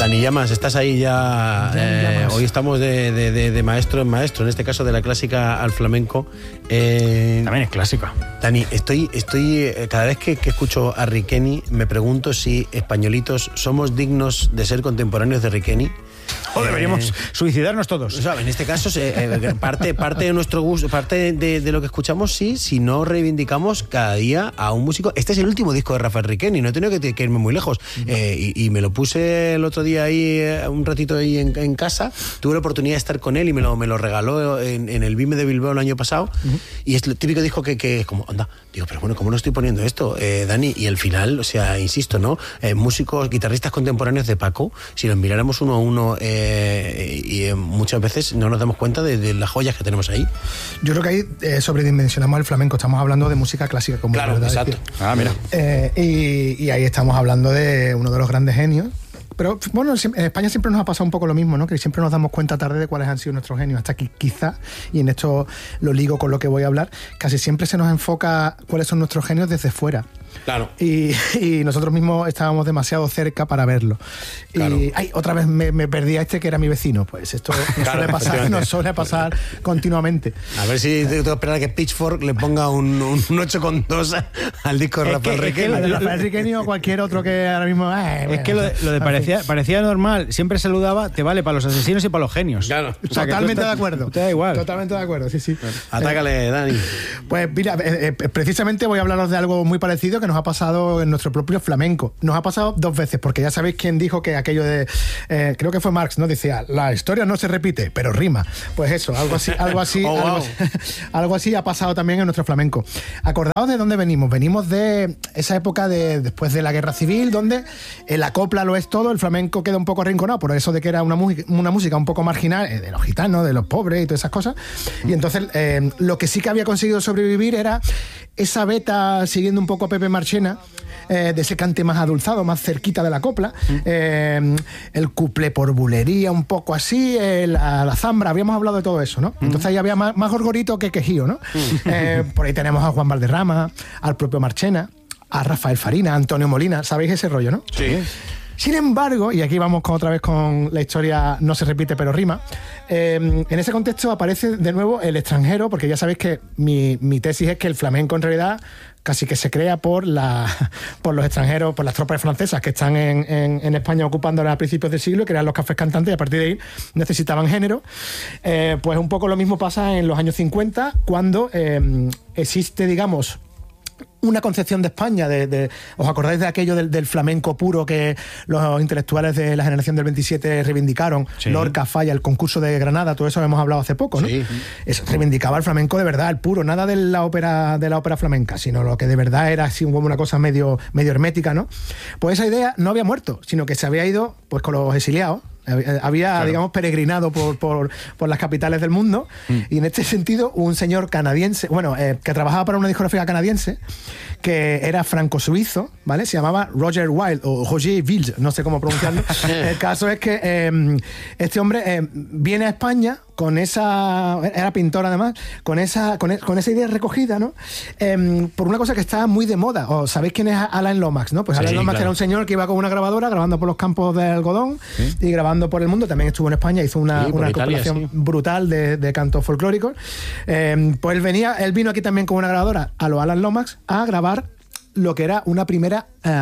Dani Llamas, estás ahí ya. Hoy estamos de maestro en maestro, en este caso de la clásica al flamenco. También es clásica. Dani, estoy cada vez que escucho a Riqueni me pregunto si españolitos somos dignos de ser contemporáneos de Riqueni. O deberíamos suicidarnos todos. O sea, en este caso, parte de nuestro gusto, parte de lo que escuchamos, sí, si no reivindicamos cada día a un músico. Este es el último disco de Rafael Riqueni, no he tenido que irme muy lejos. Y me lo puse el otro día ahí, un ratito ahí en casa. Tuve la oportunidad de estar con él y me lo regaló en el BIME de Bilbao el año pasado. Y es el típico disco que es como, anda, digo, pero bueno, ¿cómo no estoy poniendo esto, Dani? Y al final, o sea, insisto, ¿no? Músicos, guitarristas contemporáneos de Paco, si los miráramos uno a uno, y muchas veces no nos damos cuenta de las joyas que tenemos ahí. Yo creo que ahí sobredimensionamos el flamenco. Estamos hablando de música clásica, como claro, exacto. Mira. Y ahí estamos hablando de uno de los grandes genios. Pero bueno, en España siempre nos ha pasado un poco lo mismo, ¿no? Que siempre nos damos cuenta tarde de cuáles han sido nuestros genios. Hasta que quizá, y en esto lo ligo con lo que voy a hablar, casi siempre se nos enfoca cuáles son nuestros genios desde fuera. Claro. Y nosotros mismos estábamos demasiado cerca para verlo. Claro. Y otra vez me perdí a este que era mi vecino. Pues esto nos suele pasar continuamente. A ver si tengo que esperar a que Pitchfork le ponga un 8,2 al disco de Rafael Riqueni. Rafael Riqueni o cualquier otro que ahora mismo... es que lo de parecía normal. Siempre saludaba, te vale para los asesinos y para los genios. Claro. O sea, totalmente de acuerdo. Te da igual. Totalmente de acuerdo, sí. Atácale, Dani. Pues mira, precisamente voy a hablaros de algo muy parecido que nos ha pasado en nuestro propio flamenco. Nos ha pasado 2 veces, porque ya sabéis quién dijo que aquello de... creo que fue Marx, ¿no? Decía, la historia no se repite, pero rima. Pues eso, algo así ha pasado también en nuestro flamenco. Acordaos de dónde venimos. Venimos de esa época después de la Guerra Civil, donde la copla lo es todo, el flamenco queda un poco arrinconado, por eso de que era una música un poco marginal, de los gitanos, de los pobres y todas esas cosas. Y entonces lo que sí que había conseguido sobrevivir era esa beta, siguiendo un poco a Pepe Marchena, de ese cante más adulzado, más cerquita de la copla, el cuplé por bulería, un poco así, la zambra, habíamos hablado de todo eso, ¿no? Entonces ahí había más gorgorito que quejío, ¿no? Por ahí tenemos a Juan Valderrama, al propio Marchena, a Rafael Farina, a Antonio Molina, ¿sabéis ese rollo, no? Sí. Sin embargo, y aquí vamos otra vez con la historia no se repite pero rima, en ese contexto aparece de nuevo el extranjero, porque ya sabéis que mi tesis es que el flamenco en realidad casi que se crea por los extranjeros, por las tropas francesas que están en España ocupándola a principios del siglo, que eran los cafés cantantes, y a partir de ahí necesitaban género. Pues un poco lo mismo pasa en los años 50, cuando existe, digamos, una concepción de España, ¿os acordáis de aquello del flamenco puro que los intelectuales de la generación del 27 reivindicaron? Sí. Lorca, Falla, el concurso de Granada, todo eso hemos hablado hace poco, ¿no? Sí. Eso reivindicaba el flamenco de verdad, el puro, nada de la ópera flamenca, sino lo que de verdad era así como una cosa medio hermética, ¿no? Pues esa idea no había muerto, sino que se había ido pues con los exiliados. Había, claro, digamos, peregrinado por las capitales del mundo, y en este sentido un señor canadiense, que trabajaba para una discográfica canadiense, que era franco-suizo, ¿vale? Se llamaba Roger Wilde o Roger Wilde, no sé cómo pronunciarlo. El caso es que este hombre viene a España con esa... Era pintor además, con esa idea recogida, ¿no? Por una cosa que estaba muy de moda. ¿O sabéis quién es Alain Lomax, no? Pues Alain Lomax, claro, era un señor que iba con una grabadora grabando por los campos de algodón, y grabando por el mundo. También estuvo en España, hizo una compilación brutal de cantos folclóricos. Pues él vino aquí también con una grabadora a lo Alain Lomax a grabar lo que era una primera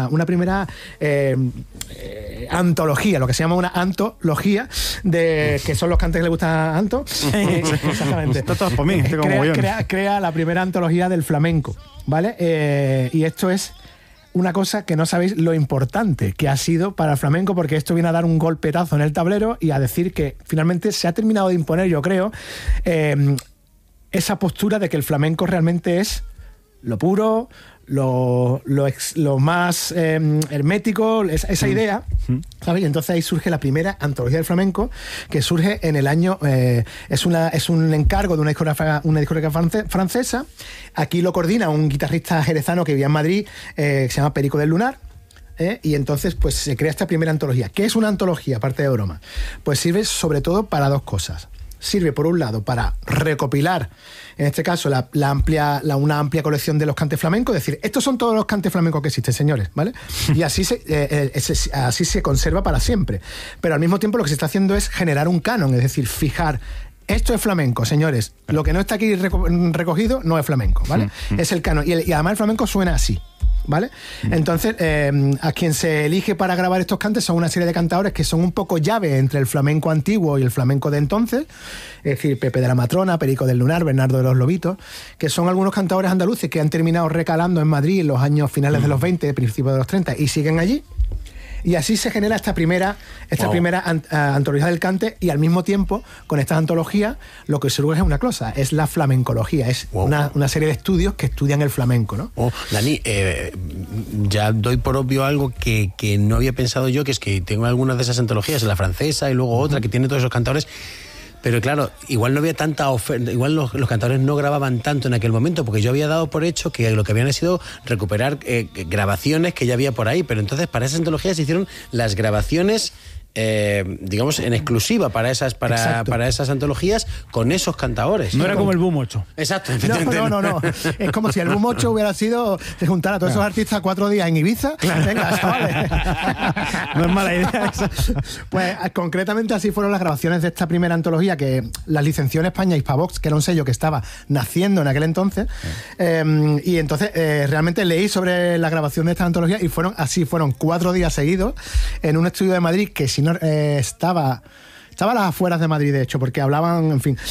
antología, lo que se llama una antología, que son los cantes que le gustan a Anto. Exactamente. Esto todo por mí. Crea la primera antología del flamenco, ¿vale? Y esto es una cosa que no sabéis lo importante que ha sido para el flamenco, porque esto viene a dar un golpetazo en el tablero y a decir que finalmente se ha terminado de imponer, yo creo, esa postura de que el flamenco realmente es lo puro, lo más hermético, esa idea, ¿sabes? Y entonces ahí surge la primera antología del flamenco, que surge en el año... es un encargo de una discográfica francesa. Aquí lo coordina un guitarrista jerezano que vivía en Madrid, que se llama Perico del Lunar. Y entonces pues se crea esta primera antología. ¿Qué es una antología, aparte de broma? Pues sirve sobre todo para 2 cosas. sirve, por un lado, para recopilar, en este caso, una amplia colección de los cantes flamencos, es decir, estos son todos los cantes flamencos que existen, señores, ¿vale? Y así se conserva para siempre. Pero al mismo tiempo lo que se está haciendo es generar un canon, es decir, fijar... Esto es flamenco, señores. Lo que no está aquí recogido no es flamenco, ¿vale? Es el canon. Y además el flamenco suena así, ¿vale? Entonces, a quien se elige para grabar estos cantes son una serie de cantadores que son un poco llave entre el flamenco antiguo y el flamenco de entonces, es decir, Pepe de la Matrona, Perico del Lunar, Bernardo de los Lobitos, que son algunos cantadores andaluces que han terminado recalando en Madrid en los años finales de los 20, principios de los 30 y siguen allí. Y así se genera esta primera antología del cante, y al mismo tiempo, con estas antologías, lo que surge es una cosa, es la flamencología, es una serie de estudios que estudian el flamenco, ¿no? Dani, ya doy por obvio algo que no había pensado yo, que es que tengo algunas de esas antologías, la francesa y luego otra que tiene todos esos cantadores. Pero claro, igual no había tanta oferta, igual los cantadores no grababan tanto en aquel momento, porque yo había dado por hecho que lo que habían sido recuperar grabaciones que ya había por ahí, pero entonces para esas antologías se hicieron las grabaciones, digamos, en exclusiva para esas antologías con esos cantadores. No era como el Boom 8. Exacto. No. Es como si el Boom 8 hubiera sido de juntar a todos esos artistas 4 días en Ibiza. Claro. Venga, chavales. No es mala idea eso. Pues concretamente así fueron las grabaciones de esta primera antología, que las licenció en España Hispavox, que era un sello que estaba naciendo en aquel entonces. Y entonces realmente leí sobre la grabación de esta antología y fueron 4 días seguidos en un estudio de Madrid que, si no, estaba a las afueras de Madrid, de hecho, porque hablaban, en fin,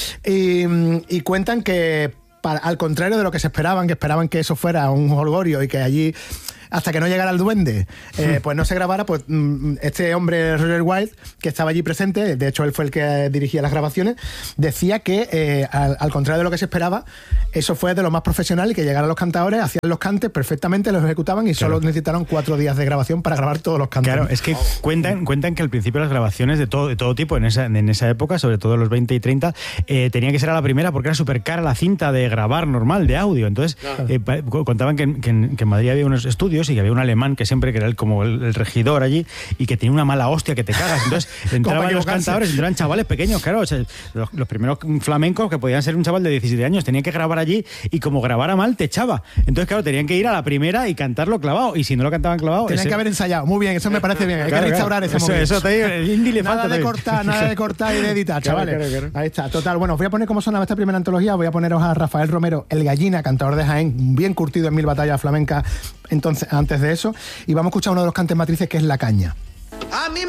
y cuentan que al contrario de lo que se esperaban que eso fuera un jolgorio y que allí, hasta que no llegara el duende, pues no se grabara, pues este hombre, Roger Wilde, que estaba allí presente, de hecho él fue el que dirigía las grabaciones, decía que al contrario de lo que se esperaba, eso fue de lo más profesional, y que llegaran los cantadores, hacían los cantes perfectamente, los ejecutaban y solo necesitaron 4 días de grabación para grabar todos los cantes. Claro, es que cuentan que al principio las grabaciones de todo tipo en esa época, sobre todo los 20 y 30, tenía que ser a la primera porque era súper cara la cinta de grabar normal, de audio. Entonces, contaban que en Madrid había unos estudios y que había un alemán que siempre, que era como el regidor allí, y que tenía una mala hostia que te cagas. Entonces entraban los cantadores, entraban chavales pequeños, claro, o sea, los primeros flamencos, que podían ser un chaval de 17 años, tenían que grabar allí, y como grabara mal te echaba. Entonces, claro, tenían que ir a la primera y cantarlo clavado, y si no lo cantaban clavado... Tenían que haber ensayado. Muy bien, eso me parece bien. Hay que restaurar ese momento. Eso te digo, el indie le falta. Nada de cortar y de editar, chavales. Claro. Ahí está. Total, bueno, os voy a poner cómo sonaba esta primera antología. Voy a poneros a Rafael Romero, el Gallina, cantador de Jaén, bien curtido en 1000 batallas flamencas antes de eso. Y vamos a escuchar uno de los cantes matrices, que es La Caña.